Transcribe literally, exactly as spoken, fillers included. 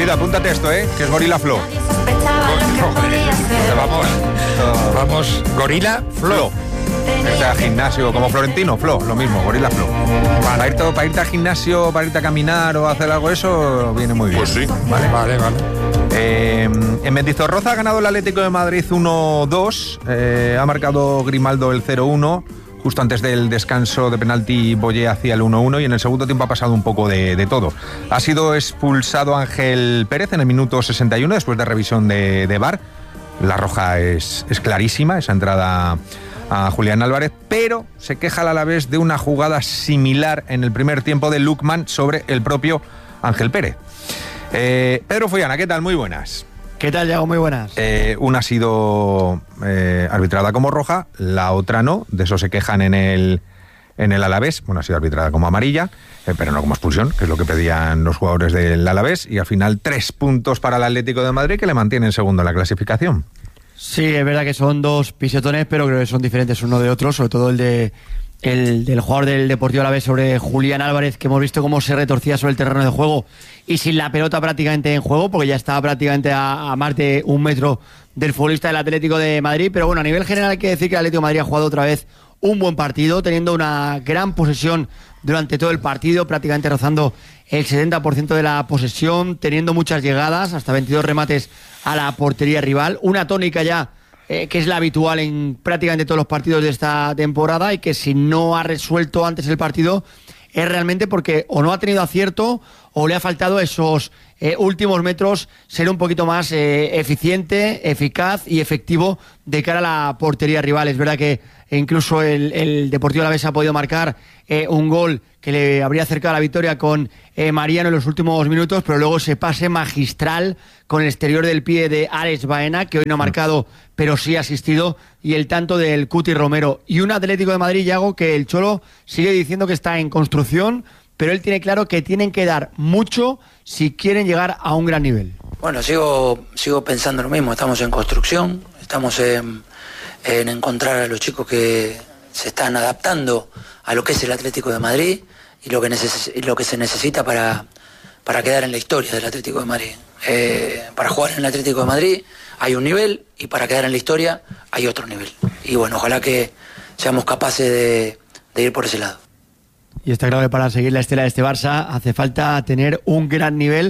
David, apúntate esto, ¿eh? Que es Gorila Flow. Vamos, vamos, Gorila Flow. Irte al gimnasio, como Florentino, Flow, lo mismo, Gorila Flow. Para irte, para irte al gimnasio, para irte a caminar o hacer algo de eso, viene muy bien. Pues sí, vale, vale, vale. Eh, en Mendizorroza ha ganado el Atlético de Madrid uno dos, eh, ha marcado Grimaldo el cero uno. Justo antes del descanso de penalti, Boyé hacía el uno uno y en el segundo tiempo ha pasado un poco de, de todo. Ha sido expulsado Ángel Pérez en el minuto sesenta y uno después de revisión de, de V A R. La roja es, es clarísima, esa entrada a Julián Álvarez, pero se queja al Alavés de una jugada similar en el primer tiempo de Lukman sobre el propio Ángel Pérez. Eh, Pedro Follana, ¿qué tal? Muy buenas. ¿Qué tal, Yago? Muy buenas. Eh, una ha sido eh, arbitrada como roja, la otra no, de eso se quejan en el, en el Alavés. Bueno, ha sido arbitrada como amarilla, eh, pero no como expulsión, que es lo que pedían los jugadores del Alavés. Y al final tres puntos para el Atlético de Madrid, que le mantiene en segundo en la clasificación. Sí, es verdad que son dos pisetones, pero creo que son diferentes uno de otro, sobre todo el de el del jugador del Deportivo Alavés sobre Julián Álvarez, que hemos visto cómo se retorcía sobre el terreno de juego y sin la pelota prácticamente en juego, porque ya estaba prácticamente a, a más de un metro del futbolista del Atlético de Madrid. Pero bueno, a nivel general hay que decir que el Atlético de Madrid ha jugado otra vez un buen partido, teniendo una gran posesión durante todo el partido, prácticamente rozando el setenta por ciento de la posesión, teniendo muchas llegadas, hasta veintidós remates a la portería rival, una tónica ya eh, que es la habitual en prácticamente todos los partidos de esta temporada, y que si no ha resuelto antes el partido es realmente porque o no ha tenido acierto o le ha faltado esos eh, últimos metros, ser un poquito más eh, eficiente, eficaz y efectivo de cara a la portería rival. Es verdad que incluso el, el Deportivo Alavés ha podido marcar eh, un gol que le habría acercado a la victoria con eh, Mariano en los últimos minutos, pero luego ese pase magistral con el exterior del pie de Alex Baena, que hoy no ha marcado pero sí ha asistido, y el tanto del Cuti Romero. Y un Atlético de Madrid, Yago, que el Cholo sigue diciendo que está en construcción, pero él tiene claro que tienen que dar mucho si quieren llegar a un gran nivel. Bueno, sigo, sigo pensando lo mismo, estamos en construcción, estamos en, en encontrar a los chicos que se están adaptando a lo que es el Atlético de Madrid y lo que, neces- y lo que se necesita para, para quedar en la historia del Atlético de Madrid. Eh, para jugar en el Atlético de Madrid hay un nivel, y para quedar en la historia hay otro nivel. Y bueno, ojalá que seamos capaces de, de ir por ese lado. Y está claro que para seguir la estela de este Barça hace falta tener un gran nivel